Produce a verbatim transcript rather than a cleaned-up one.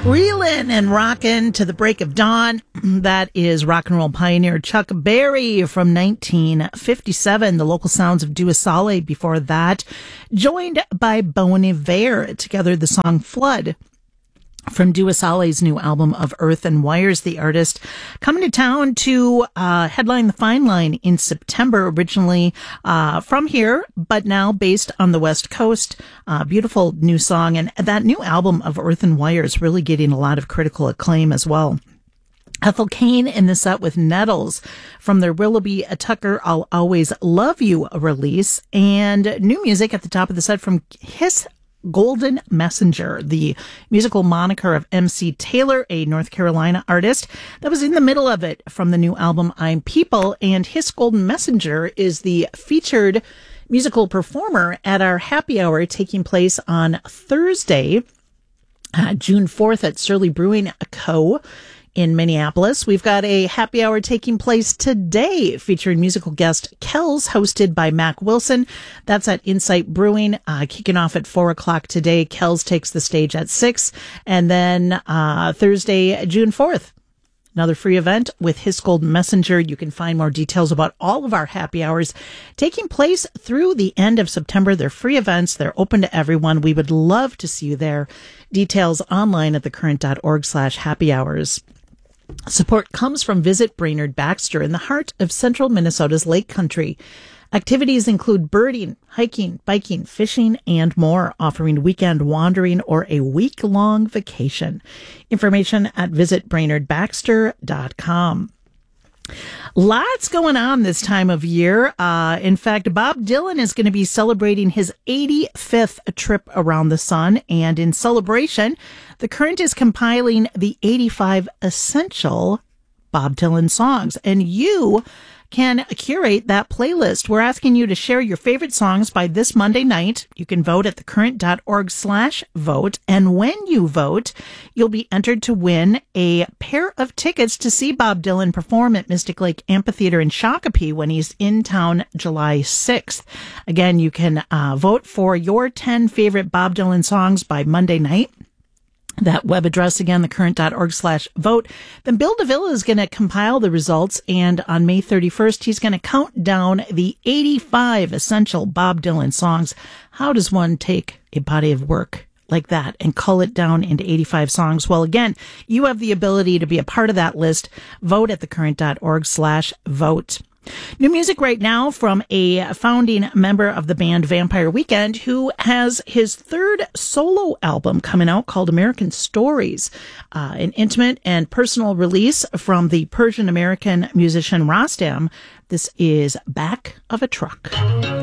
Reelin' and rockin' to the break of dawn. That is rock and roll pioneer Chuck Berry from nineteen fifty-seven. The local sounds of Duasale before that, joined by Bon Iver. Together, the song Flood from Duasale's new album of Earth and Wires. The artist coming to town to uh, headline the Fine Line in September, originally uh, from here, but now based on the West Coast. Uh, beautiful new song. And that new album of Earth and Wires really getting a lot of critical acclaim as well. Ethel Cain in the set with Nettles from their Willoughby Tucker I'll Always Love You release. And new music at the top of the set from Hiss Golden Messenger, the musical moniker of M C Taylor, a North Carolina artist that was in the middle of it from the new album I'm People. And Hiss Golden Messenger is the featured musical performer at our happy hour taking place on Thursday, uh, June fourth at Surly Brewing Co. in Minneapolis. We've got a happy hour taking place today featuring musical guest Kells, hosted by Mac Wilson. That's at Insight Brewing, uh, kicking off at four o'clock today. Kells takes the stage at six. And then uh, Thursday, June fourth, another free event with Hiss Golden Messenger. You can find more details about all of our happy hours taking place through the end of September. They're free events. They're open to everyone. We would love to see you there. Details online at thecurrent.org slash happy hours. Support comes from Visit Brainerd Baxter in the heart of central Minnesota's Lake Country. Activities include birding, hiking, biking, fishing, and more, offering weekend wandering or a week-long vacation. Information at visit brainerd baxter dot com. Lots going on this time of year. Uh, in fact, Bob Dylan is going to be celebrating his eighty-fifth trip around the sun. And in celebration, The Current is compiling the eighty-five essential Bob Dylan songs. And you can curate that playlist. We're asking you to share your favorite songs by this Monday night. You can vote at thecurrent.org slash vote. And when you vote, you'll be entered to win a pair of tickets to see Bob Dylan perform at Mystic Lake Amphitheater in Shakopee when he's in town July sixth. Again, you can uh, vote for your ten favorite Bob Dylan songs by Monday night. That web address again, thecurrent.org slash vote. Then Bill DeVille is going to compile the results, and on May thirty-first, he's going to count down the eighty-five essential Bob Dylan songs. How does one take a body of work like that and cull it down into eighty-five songs? Well, again, you have the ability to be a part of that list. Vote at thecurrent.org slash vote. New music right now from a founding member of the band Vampire Weekend, who has his third solo album coming out called American Stories, uh, an intimate and personal release from the Persian American musician Rostam. This is Back of a Truck.